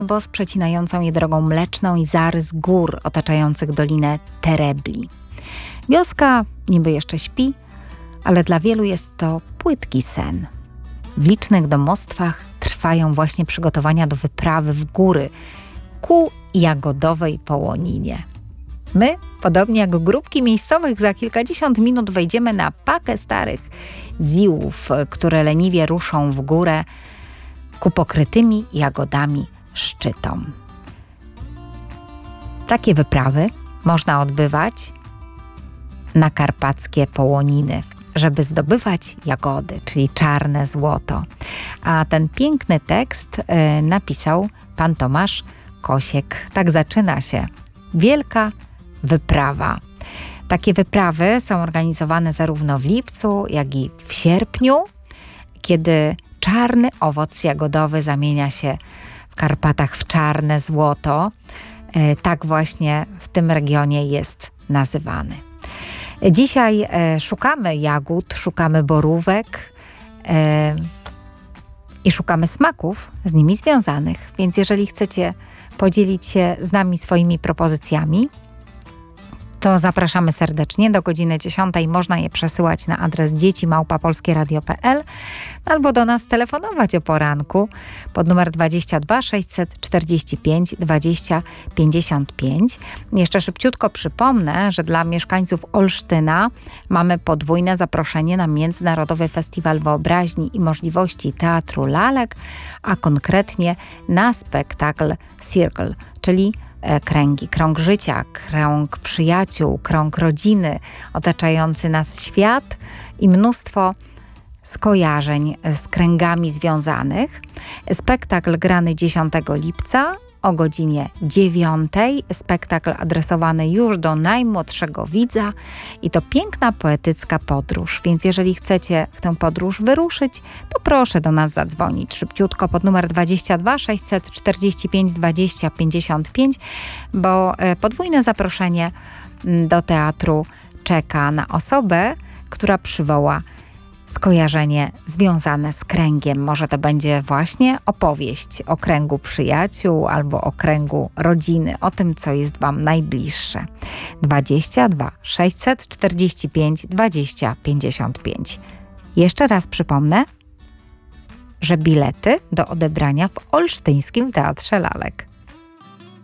bo z przecinającą je drogą mleczną i zarys gór otaczających Dolinę Terebli. Wioska niby jeszcze śpi, ale dla wielu jest to płytki sen. W licznych domostwach trwają właśnie przygotowania do wyprawy w góry ku jagodowej Połoninie. My, podobnie jak grupki miejscowych, za kilkadziesiąt minut wejdziemy na pakę starych ziłów, które leniwie ruszą w górę ku pokrytymi jagodami szczytom. Takie wyprawy można odbywać na karpackie Połoniny, żeby zdobywać jagody, czyli czarne złoto. A ten piękny tekst napisał pan Tomasz Kosiek. Tak zaczyna się wielka wyprawa. Takie wyprawy są organizowane zarówno w lipcu, jak i w sierpniu, kiedy czarny owoc jagodowy zamienia się w Karpatach w czarne złoto. Tak właśnie w tym regionie jest nazywany. Dzisiaj szukamy jagód, szukamy borówek i szukamy smaków z nimi związanych. Więc jeżeli chcecie podzielić się z nami swoimi propozycjami, to zapraszamy serdecznie. Do godziny 10 można je przesyłać na adres dzieci@polskieradio.pl albo do nas telefonować o poranku pod numer 22 645 20 55. Jeszcze szybciutko przypomnę, że dla mieszkańców Olsztyna mamy podwójne zaproszenie na Międzynarodowy Festiwal Wyobraźni i Możliwości Teatru Lalek, a konkretnie na spektakl Circle, czyli kręgi, krąg życia, krąg przyjaciół, krąg rodziny, otaczający nas świat i mnóstwo skojarzeń z kręgami związanych. Spektakl grany 10 lipca o godzinie 9. Spektakl adresowany już do najmłodszego widza i to piękna, poetycka podróż. Więc jeżeli chcecie w tę podróż wyruszyć, to proszę do nas zadzwonić szybciutko pod numer 22 645 20 55, bo podwójne zaproszenie do teatru czeka na osobę, która przywoła skojarzenie związane z kręgiem. Może to będzie właśnie opowieść o kręgu przyjaciół albo o kręgu rodziny, o tym, co jest wam najbliższe. 22 645 20 55. Jeszcze raz przypomnę, że bilety do odebrania w Olsztyńskim Teatrze Lalek.